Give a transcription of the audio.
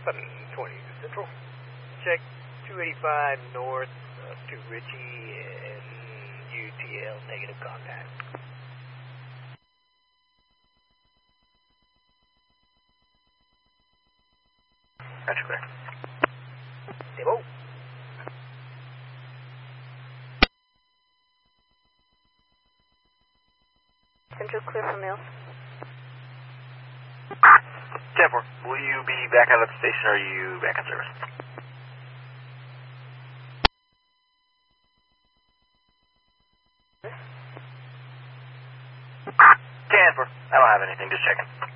720 Central. Check 285 north to Ritchie and UTL negative contact. That's clear. Demo. Central clear for Mills. 10-4, will you be back out of the station or are you back in service? 10-4, I don't have anything, just checking.